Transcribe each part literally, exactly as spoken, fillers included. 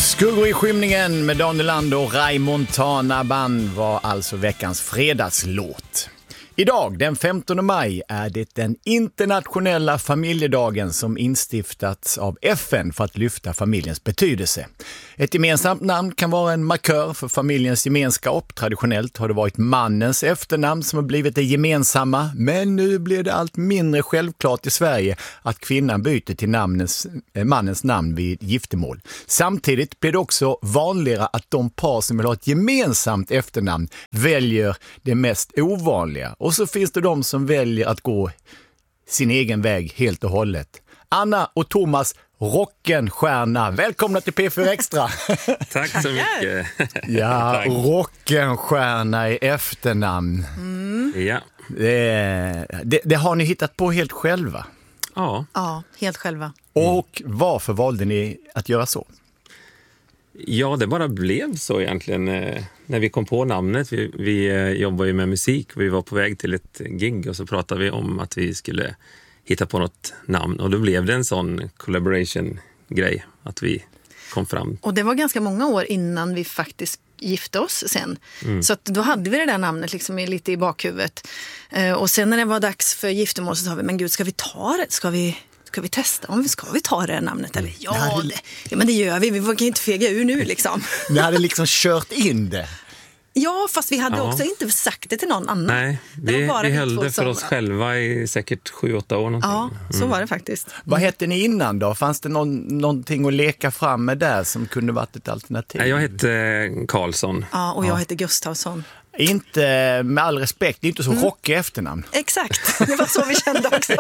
Skuggor i skymningen med Daniel Land och Ray Montana Band var alltså veckans fredagslåt. Idag, den femtonde maj, är det den internationella familjedagen som instiftats av F N för att lyfta familjens betydelse. Ett gemensamt namn kan vara en markör för familjens gemenskap. Traditionellt har det varit mannens efternamn som har blivit det gemensamma, men nu blir det allt mindre självklart i Sverige att kvinnan byter till namnens, eh, mannens namn vid giftermål. Samtidigt blir det också vanligare att de par som vill ha ett gemensamt efternamn väljer det mest ovanliga. Och så finns det de som väljer att gå sin egen väg helt och hållet. Anna och Thomas Rockenstjärna, välkomna till P fyra Extra. Tack så mycket. Ja, Rockenstjärna i efternamn. Mm. Ja. Det, det, det har ni hittat på helt själva? Ja. Ja, helt själva. Och varför valde ni att göra så? Ja, det bara blev så egentligen eh, när vi kom på namnet. Vi, vi eh, jobbar ju med musik. Vi var på väg till ett gig och så pratade vi om att vi skulle hitta på något namn. Och då blev det en sån collaboration-grej att vi kom fram. Och det var ganska många år innan vi faktiskt gifte oss sen. Mm. Så att då hade vi det där namnet liksom lite i bakhuvudet. Eh, och sen när det var dags för giftermål så sa vi, men gud, ska vi ta det? Ska vi... Ska vi testa om vi ska vi ta det här namnet? Eller ja, det, ja, men det gör vi. Vi kan inte fega ur nu liksom. Ni hade liksom kört in det. Ja, fast vi hade ja. också inte sagt det till någon annan. Nej, vi, bara vi vi höll det för som... oss själva i säkert sju, åtta år. Någonting. Ja, så mm. var det faktiskt. Mm. Vad hette ni innan då? Fanns det någon, någonting att leka fram med där som kunde varit ett alternativ? Jag hette Karlsson. Ja, och jag ja. hette Gustafsson. Inte, med all respekt, det är inte så mm. rockig efternamn. Exakt, det var så vi kände också.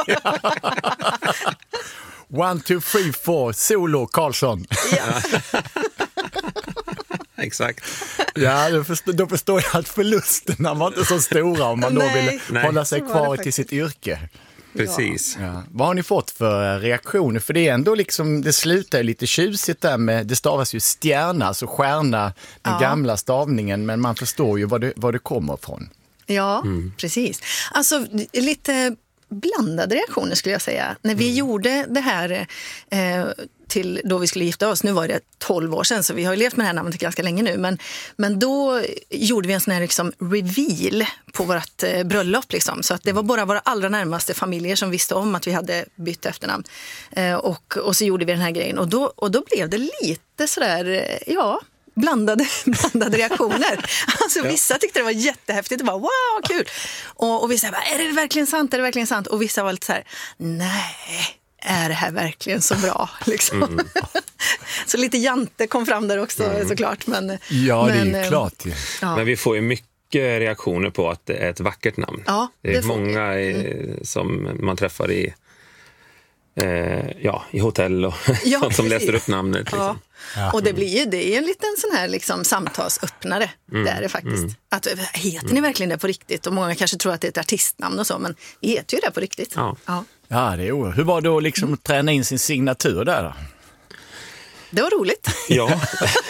One, two, three, four, solo Karlsson. Ja. Exakt. Ja, då förstår, då förstår jag att förlusterna var inte så stora om man då Nej. ville Nej. hålla sig kvar till faktiskt. sitt yrke. Precis. Ja. Vad har ni fått för reaktioner? För det är ändå liksom, det slutar lite tjusigt där med, det stavas ju stjärna, så stjärna, den Ja. gamla stavningen, men man förstår ju vad det, vad det kommer ifrån. Ja, mm. precis. Alltså lite blandade reaktioner skulle jag säga. När vi mm. gjorde det här eh, till då vi skulle gifta oss, nu var det tolv år sedan så vi har ju levt med det här namnet ganska länge nu, men, men då gjorde vi en sån här liksom reveal på vårt eh, bröllop liksom, så att det var bara våra allra närmaste familjer som visste om att vi hade bytt efternamn eh, och, och så gjorde vi den här grejen och då, och då blev det lite sådär, eh, ja blandade, blandade reaktioner. Alltså vissa tyckte det var jättehäftigt och bara wow, kul. Och, och vissa bara, är det verkligen sant? Är det verkligen sant? Och vissa var lite så här, nej, är det här verkligen så bra? Liksom. Mm. Så lite jante kom fram där också mm. såklart. Men, ja, men, det är klart. Ja. Men vi får ju mycket reaktioner på att det är ett vackert namn. Ja, det, det är många mm. som man träffar i Eh, ja, i hotell och ja, som precis. Läser upp namnet. Liksom. Ja. Ja. Och det blir ju det är en liten sån här liksom samtalsöppnare. Mm. Det är det faktiskt. Mm. Att, heter ni verkligen det på riktigt? Och många kanske tror att det är ett artistnamn och så, men vi heter ju det på riktigt. Ja, ja. ja det är oerhört. Hur var det att liksom mm. träna in sin signatur där då? Det var roligt. Ja.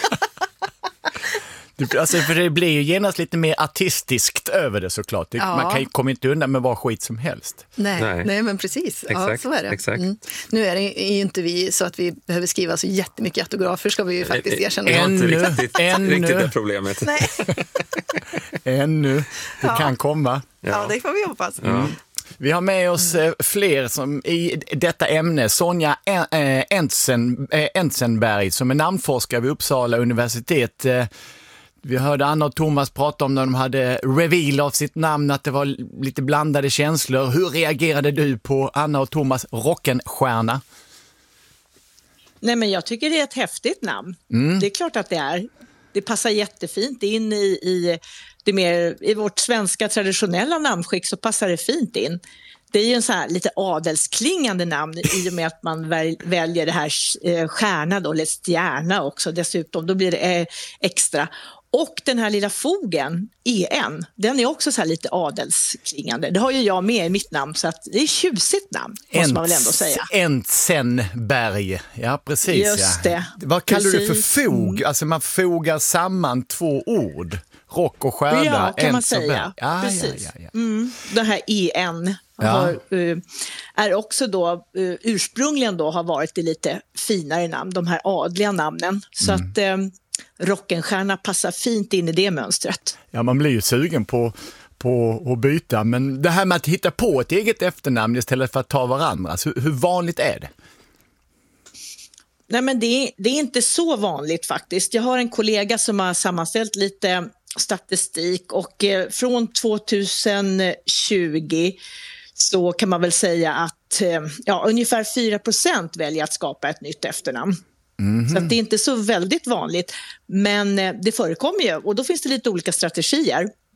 Alltså, för det blir ju genast lite mer artistiskt över det såklart. Ja. Man kan ju komma inte undan med vad skit som helst. Nej, nej. nej men precis. Exakt, ja, så är det. Exakt. Mm. Nu är det ju inte vi så att vi behöver skriva så jättemycket autografer, ska vi ju faktiskt erkänna. Ännu, ännu, riktigt, ännu. riktigt det problemet. Nej. ännu. Det ja. kan komma. Ja. ja, det får vi hoppas. Mm. Vi har med oss eh, fler som i detta ämne. Sonja Entsen, eh, Entsenberg som är namnforskare vid Uppsala universitet. Eh, Vi hörde Anna och Thomas prata om när de hade reveal av sitt namn, att det var lite blandade känslor. Hur reagerade du på Anna och Thomas Rockenstjärna? Nej, men jag tycker det är ett häftigt namn. Mm. Det är klart att det är. Det passar jättefint in i, i, det mer, i vårt svenska traditionella namnskick, så passar det fint in. Det är ju en så här lite adelsklingande namn i och med att man väl, väljer det här eh, stjärna då, eller stjärna också dessutom. Då blir det eh, extra. Och den här lilla fogen, E N, den är också så här lite adelsklingande. Det har ju jag med i mitt namn, så att det är ett tjusigt namn, måste Ents, man väl ändå säga. Entsenberg, ja precis. Just ja. det. Vad kallar precis. du för fog? Alltså man fogar samman två ord. Rock och stjärna. Ja, kan man Entsenberg. säga. Ja, precis. Ja, ja, ja. Mm. Det här E N, Ja. Har, uh, är också då uh, ursprungligen då har varit det lite finare namn, de här adliga namnen. Så mm. att um, Rockenstierna passar fint in i det mönstret. Ja, man blir ju sugen på, på att byta, men det här med att hitta på ett eget efternamn istället för att ta varandras, hur, hur vanligt är det? Nej, men det är, det är inte så vanligt faktiskt. Jag har en kollega som har sammanställt lite statistik och eh, från tjugohundratjugo så kan man väl säga att eh, ja, ungefär fyra procent väljer att skapa ett nytt efternamn. Mm-hmm. Så att det är inte så väldigt vanligt, men eh, det förekommer ju och då finns det lite olika strategier.